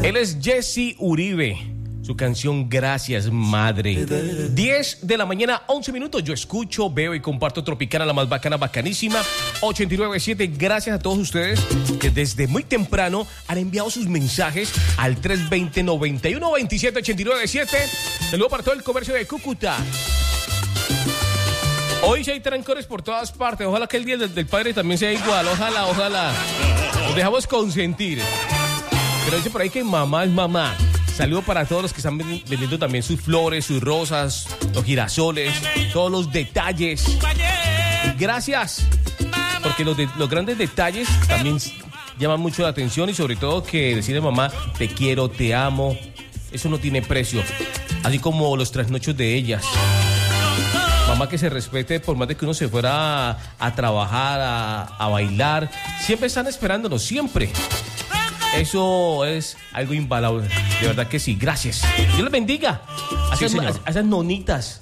Él es Jesse Uribe. Su canción Gracias, Madre. 10 de la mañana, 11 minutos. Yo escucho, veo y comparto Tropicana, la más bacana, bacanísima. 89.7. Gracias a todos ustedes que desde muy temprano han enviado sus mensajes al 320-9127-89.7. Saludo para todo el comercio de Cúcuta. Hoy sí hay trancones por todas partes. Ojalá que el día del padre también sea igual. Ojalá. Nos dejamos consentir. Pero dice por ahí que mamá es mamá. Saludo para todos los que están vendiendo también sus flores, sus rosas, los girasoles, todos los detalles. Gracias, porque los grandes detalles también llaman mucho la atención y sobre todo que decirle mamá, te quiero, te amo, eso no tiene precio. Así como los trasnochos de ellas. Mamá que se respete por más de que uno se fuera a trabajar, a bailar. Siempre están esperándonos, siempre. Eso es algo invaluable, de verdad que sí, gracias. Dios les bendiga a esas nonitas.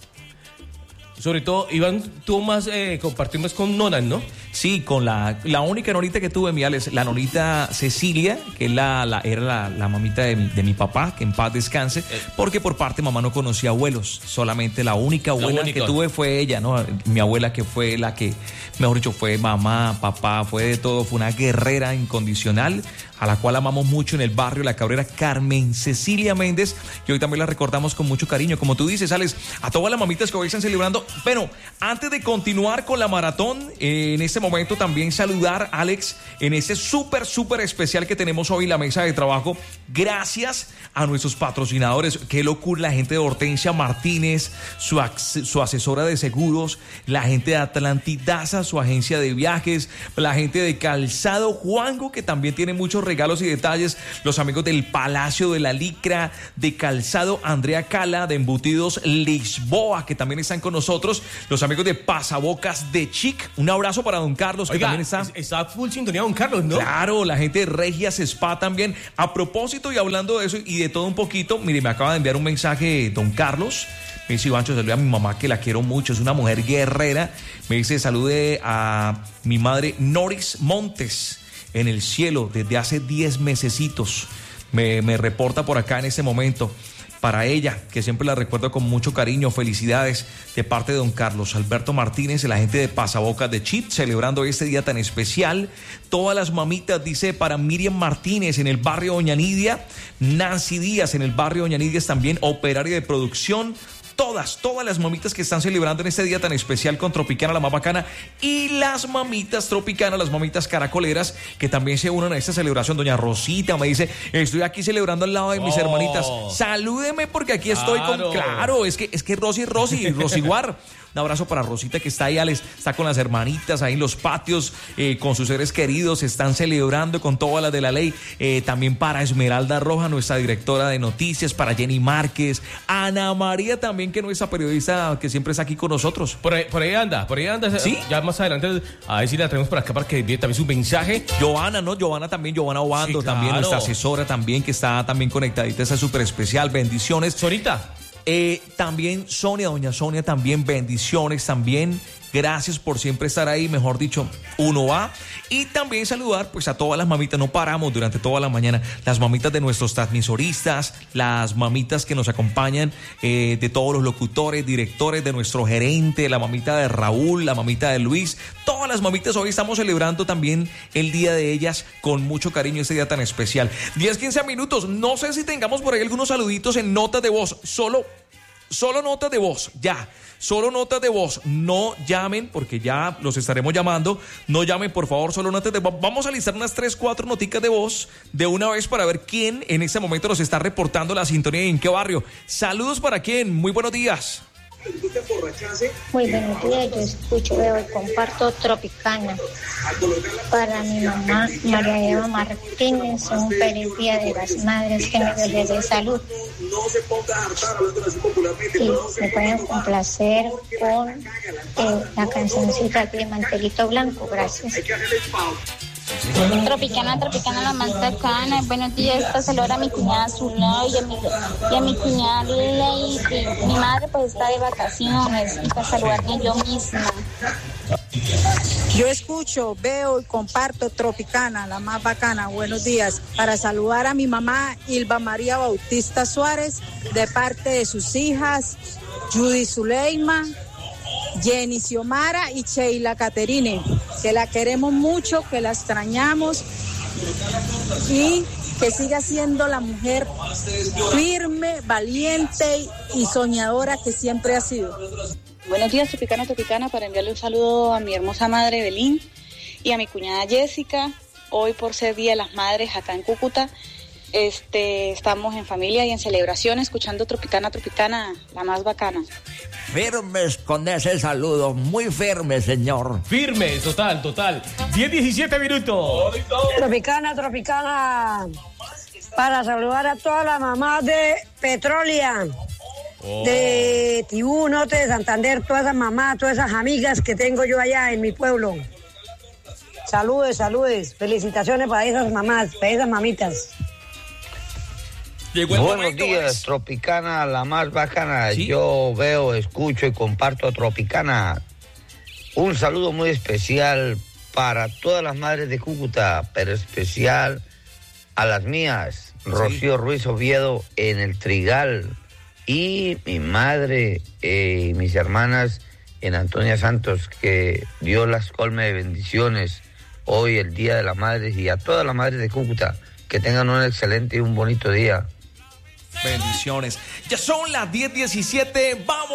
Sobre todo, Iván, tú más compartimos con nonas, ¿no? Sí, con la única nonita que tuve, la nonita Cecilia, que era la mamita de mi papá, que en paz descanse, porque por parte de mamá no conocía abuelos, solamente la única abuela que tuve fue ella, ¿no? Mi abuela, que fue la que, mejor dicho, fue mamá, papá, fue de todo, fue una guerrera incondicional, a la cual amamos mucho en el barrio La Cabrera, Carmen Cecilia Méndez, y hoy también la recordamos con mucho cariño. Como tú dices, Alex, a todas las mamitas que hoy están celebrando. Bueno, antes de continuar con la maratón, en este momento también saludar, Alex, en ese súper especial que tenemos hoy en la mesa de trabajo, gracias a nuestros patrocinadores. Qué locura, la gente de Hortensia Martínez, su asesora de seguros, la gente de Atlantidaza, su agencia de viajes, la gente de Calzado Juanjo, que también tiene muchos regalos y detalles, los amigos del Palacio de la Licra, de Calzado Andrea Cala, de Embutidos Lisboa, que también están con nosotros, los amigos de Pasabocas de Chic. Un abrazo para don Carlos, que también está full sintonía don Carlos, ¿no? Claro, la gente de Regias Spa también. A propósito y hablando de eso y de todo un poquito, mire, me acaba de enviar un mensaje don Carlos. Me dice, Ivancho, salude a mi mamá, que la quiero mucho, es una mujer guerrera. Me dice, salude a mi madre Noris Montes, en el cielo desde hace 10 mesecitos. Me reporta por acá en este momento. Para ella, que siempre la recuerdo con mucho cariño, felicidades de parte de don Carlos Alberto Martínez, la gente de Pasabocas de Chip, celebrando este día tan especial. Todas las mamitas, dice, para Miriam Martínez en el barrio Doña Nidia, Nancy Díaz en el barrio Doña Nidia también, operaria de producción. Todas las mamitas que están celebrando en este día tan especial con Tropicana, la más bacana, y las mamitas tropicanas, las mamitas caracoleras, que también se unen a esta celebración. Doña Rosita me dice, estoy aquí celebrando al lado de mis hermanitas. Salúdeme porque aquí estoy con... Claro, es que Rosy Guar. Un abrazo para Rosita, que está ahí, Alex, está con las hermanitas ahí en los patios, con sus seres queridos, están celebrando con todas las de la ley. También para Esmeralda Roja, nuestra directora de noticias, para Jenny Márquez, Ana María también, que nuestra periodista que siempre está aquí con nosotros. Por ahí anda. ¿Sí? Ya más adelante, a ver si la tenemos por acá para que envíe también su mensaje. Giovanna Obando, sí, claro. También nuestra asesora también, que está también conectadita, está súper especial, bendiciones. Sonita. También doña Sonia, también bendiciones, también gracias por siempre estar ahí, mejor dicho, uno va. Y también saludar pues a todas las mamitas, no paramos durante toda la mañana, las mamitas de nuestros transmisoristas, las mamitas que nos acompañan, de todos los locutores, directores, de nuestro gerente, la mamita de Raúl, la mamita de Luis, todas las mamitas. Hoy estamos celebrando también el día de ellas con mucho cariño, este día tan especial. 10-15 minutos, no sé si tengamos por ahí algunos saluditos en notas de voz, solo notas de voz, ya. Solo notas de voz, no llamen porque ya los estaremos llamando. No llamen, por favor, solo notas de voz. Vamos a listar unas 3-4 noticas de voz de una vez para ver quién en este momento nos está reportando la sintonía y en qué barrio. Saludos para quién, muy buenos días. Muy buenos días, yo escucho, veo y comparto Tropicana. Para mi mamá, María Eva Martínez, un feliz día de las madres, que me dé de salud. Y me pueden complacer con la cancioncita de Mantelito Blanco, gracias. Tropicana, la más bacana. Buenos días, esta celebra a mi cuñada Zulay y a mi cuñada Lady. Mi madre pues está de vacaciones y para saludarme yo misma. Yo escucho, veo y comparto Tropicana, la más bacana. Buenos días. Para saludar a mi mamá, Ilva María Bautista Suárez, de parte de sus hijas, Judy Zuleima, Jenny Xiomara y Sheila Caterine, que la queremos mucho, que la extrañamos y que siga siendo la mujer firme, valiente y soñadora que siempre ha sido. Buenos días, Tropicana, para enviarle un saludo a mi hermosa madre Belín y a mi cuñada Jessica. Hoy por ser Día de las Madres acá en Cúcuta, estamos en familia y en celebración escuchando Tropicana, la más bacana. Firmes con ese saludo, muy firme, señor. Firme, total. 10-17 minutos. Tropicana, para saludar a todas las mamás de Petrolia. De Tibú, Norte de Santander, todas esas mamás, todas esas amigas que tengo yo allá en mi pueblo. Saludes, felicitaciones para esas mamás, para esas mamitas. Buenos días, Tropicana, la más bacana. ¿Sí? Yo veo, escucho y comparto Tropicana. Un saludo muy especial para todas las madres de Cúcuta, pero especial a las mías, ¿sí? Rocío Ruiz Oviedo en el Trigal. Y mi madre y mis hermanas en Antonia Santos, que Dios las colme de bendiciones hoy, el Día de las Madres, y a todas las madres de Cúcuta, que tengan un excelente y un bonito día. Bendiciones. Ya son las 10:17, vamos.